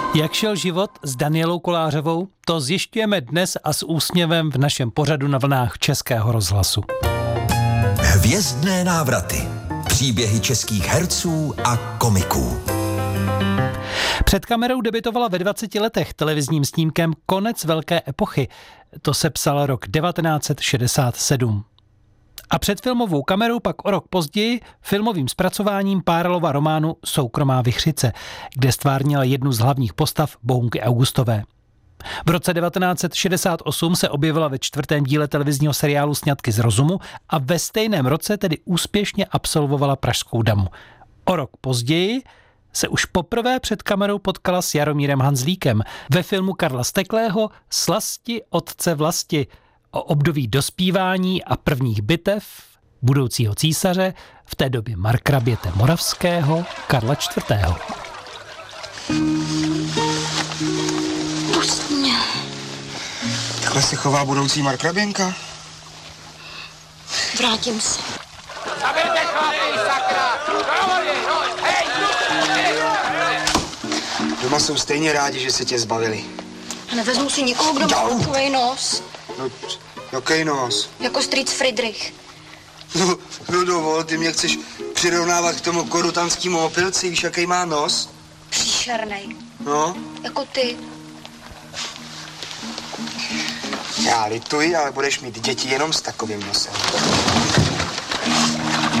Jak šel život s Danielou Kolářovou, to zjišťujeme dnes a s úsměvem v našem pořadu na vlnách Českého rozhlasu. Hvězdné návraty. Příběhy českých herců a komiků. Před kamerou debutovala ve 20 letech televizním snímkem Konec velké epochy. To se psal rok 1967. A před filmovou kamerou pak o rok později filmovým zpracováním Párlova románu Soukromá vichřice, kde stvárnila jednu z hlavních postav Bohunky Augustové. V roce 1968 se objevila ve 4. díle televizního seriálu Sňatky z rozumu a ve stejném roce tedy úspěšně absolvovala Pražskou damu. O rok později se už poprvé před kamerou potkala s Jaromírem Hanzlíkem ve filmu Karla Steklého Slasti otce vlasti o období dospívání a prvních bitev budoucího císaře, v té době markraběte Moravského Karla IV. Pust mě. Takhle se chová budoucí markraběnka? Vrátím se. Zabijte chlapi, sakra! Doma jsou stejně rádi, že se tě zbavili. A nevezmu si nikoho, kdo má takovej nos. No, jaký nos? Jako strýc Friedrich. No dovol, ty mě chceš přirovnávat k tomu korutanskému opilci, víš, jaký má nos? Příšernej. No, Jako ty. já lituji, ale budeš mít děti jenom s takovým nosem.